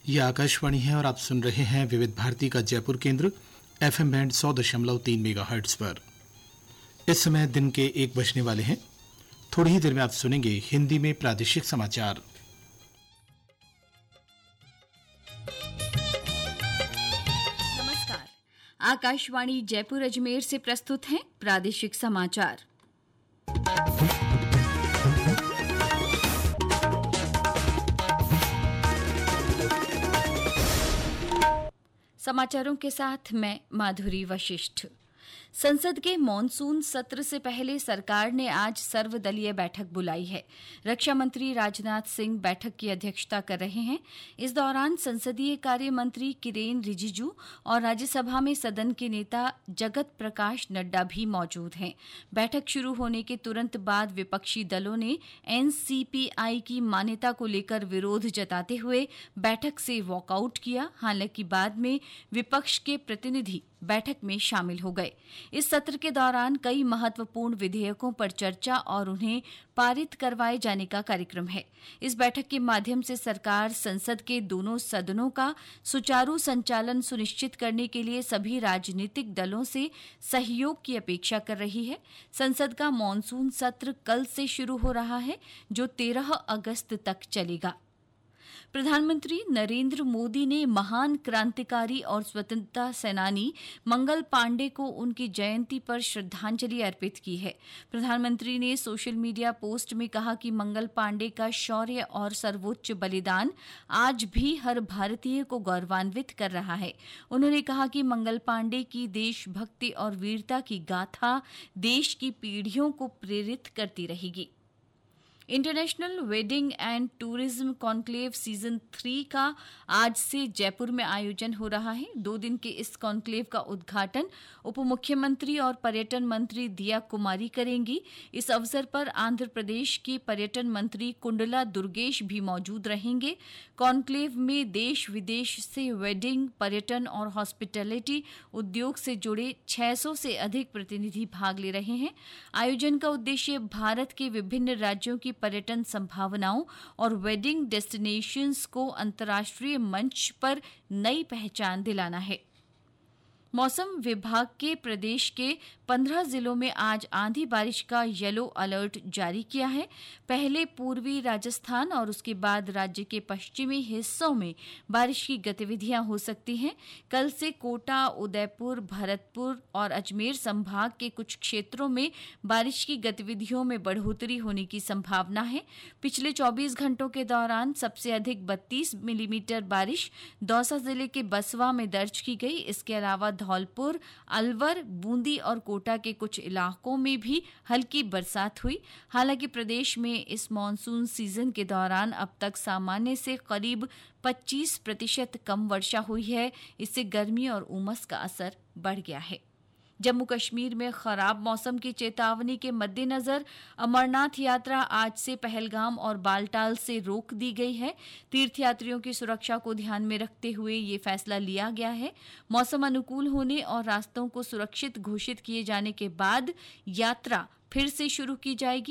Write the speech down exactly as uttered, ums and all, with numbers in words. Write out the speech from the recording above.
ये आकाशवाणी है और आप सुन रहे हैं विविध भारती का जयपुर केंद्र एफएम बैंड सौ दशमलव तीन मेगाहर्ट्ज पर। इस समय दिन के एक बजने वाले हैं। थोड़ी ही देर में आप सुनेंगे हिंदी में प्रादेशिक समाचार। नमस्कार, आकाशवाणी जयपुर अजमेर से प्रस्तुत हैं प्रादेशिक समाचार। समाचारों के साथ मैं माधुरी वशिष्ठ। संसद के मॉनसून सत्र से पहले सरकार ने आज सर्वदलीय बैठक बुलाई है। रक्षा मंत्री राजनाथ सिंह बैठक की अध्यक्षता कर रहे हैं। इस दौरान संसदीय कार्य मंत्री किरेन रिजिजू और राज्यसभा में सदन के नेता जगत प्रकाश नड्डा भी मौजूद हैं। बैठक शुरू होने के तुरंत बाद विपक्षी दलों ने एनसीपीआई की मान्यता को लेकर विरोध जताते हुए बैठक से वॉकआउट किया। हालांकि बाद में विपक्ष के प्रतिनिधि बैठक में शामिल हो गए। इस सत्र के दौरान कई महत्वपूर्ण विधेयकों पर चर्चा और उन्हें पारित करवाए जाने का कार्यक्रम है। इस बैठक के माध्यम से सरकार संसद के दोनों सदनों का सुचारू संचालन सुनिश्चित करने के लिए सभी राजनीतिक दलों से सहयोग की अपेक्षा कर रही है। संसद का मॉनसून सत्र कल से शुरू हो रहा है, जो तेरह अगस्त तक चलेगा। प्रधानमंत्री नरेंद्र मोदी ने महान क्रांतिकारी और स्वतंत्रता सेनानी मंगल पांडे को उनकी जयंती पर श्रद्धांजलि अर्पित की है। प्रधानमंत्री ने सोशल मीडिया पोस्ट में कहा कि मंगल पांडे का शौर्य और सर्वोच्च बलिदान आज भी हर भारतीय को गौरवान्वित कर रहा है। उन्होंने कहा कि मंगल पांडे की देशभक्ति और वीरता की गाथा देश की पीढ़ियों को प्रेरित करती रहेगी। International wedding and tourism conclave season three का आज से जयपुर में आयोजन हो रहा है। दो दिन के इस कॉन्क्लेव का उद्घाटन उप मुख्यमंत्री और पर्यटन मंत्री दिया कुमारी करेंगी। इस अवसर पर आंध्र प्रदेश के पर्यटन मंत्री कुंडला दुर्गेश भी मौजूद रहेंगे। कॉन्क्लेव में देश विदेश से वेडिंग, पर्यटन और हॉस्पिटैलिटी उद्योग से जुड़े छह सौ से अधिक प्रतिनिधि भाग ले रहे हैं। आयोजन का उद्देश्य भारत के विभिन्न राज्यों की पर्यटन संभावनाओं और वेडिंग डेस्टिनेशंस को अंतर्राष्ट्रीय मंच पर नई पहचान दिलाना है। मौसम विभाग के प्रदेश के पंद्रह जिलों में आज आंधी बारिश का येलो अलर्ट जारी किया है। पहले पूर्वी राजस्थान और उसके बाद राज्य के पश्चिमी हिस्सों में बारिश की गतिविधियां हो सकती हैं। कल से कोटा, उदयपुर, भरतपुर और अजमेर संभाग के कुछ क्षेत्रों में बारिश की गतिविधियों में बढ़ोतरी होने की संभावना है। पिछले चौबीस घंटों के दौरान सबसे अधिक बत्तीस मिलीमीटर बारिश दौसा जिले के बसवा में दर्ज की गई। इसके अलावा धौलपुर, अलवर, बूंदी और कोटा के कुछ इलाकों में भी हल्की बरसात हुई। हालांकि प्रदेश में इस मॉनसून सीजन के दौरान अब तक सामान्य से करीब पच्चीस प्रतिशत कम वर्षा हुई है। इससे गर्मी और उमस का असर बढ़ गया है। जम्मू कश्मीर में खराब मौसम की चेतावनी के मद्देनजर अमरनाथ यात्रा आज से पहलगाम और बालटाल से रोक दी गई है। तीर्थयात्रियों की सुरक्षा को ध्यान में रखते हुए ये फैसला लिया गया है। मौसम अनुकूल होने और रास्तों को सुरक्षित घोषित किए जाने के बाद यात्रा फिर से शुरू की जाएगी।